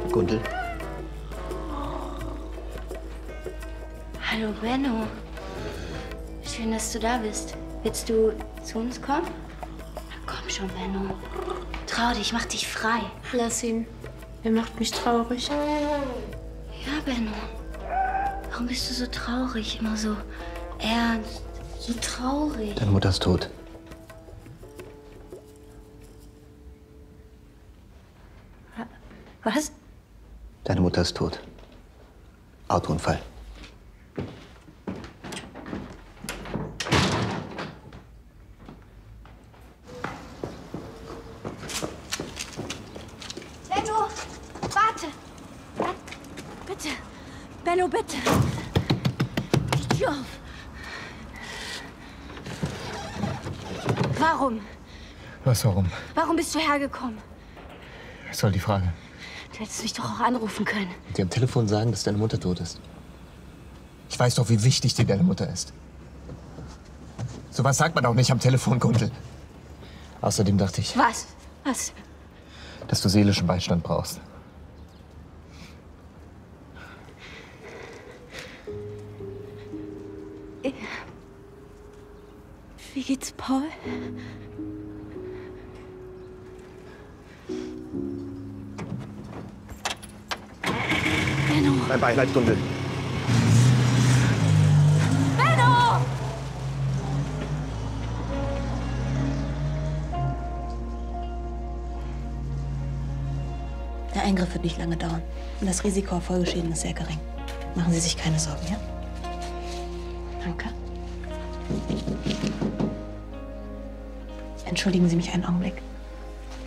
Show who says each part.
Speaker 1: Gundel.
Speaker 2: Hallo Benno. Schön, dass du da bist. Willst du zu uns kommen? Na komm schon, Benno. Trau dich, mach dich frei.
Speaker 3: Lass ihn. Er macht mich traurig.
Speaker 2: Ja, Benno. Warum bist du so traurig? Immer so ernst, so traurig.
Speaker 1: Deine Mutter ist tot.
Speaker 2: Was?
Speaker 1: Deine Mutter ist tot. Autounfall.
Speaker 2: Benno, warte. Bitte. Benno, bitte. Die Tür auf. Warum?
Speaker 4: Was, warum?
Speaker 2: Warum bist du hergekommen?
Speaker 4: Was soll die Frage?
Speaker 2: Du hättest mich doch auch anrufen können.
Speaker 4: Dir am Telefon sagen, dass deine Mutter tot ist. Ich weiß doch, wie wichtig dir deine Mutter ist. Sowas sagt man auch nicht am Telefon, Gundel. Außerdem dachte ich,
Speaker 2: Was? Was?
Speaker 4: dass du seelischen Beistand brauchst.
Speaker 2: Wie geht's Paul? Benno!
Speaker 1: Mein Beileid, Gundel.
Speaker 2: Benno!
Speaker 5: Der Eingriff wird nicht lange dauern. Und das Risiko auf Folgeschäden ist sehr gering. Machen Sie sich keine Sorgen, ja? Danke. Entschuldigen Sie mich einen Augenblick.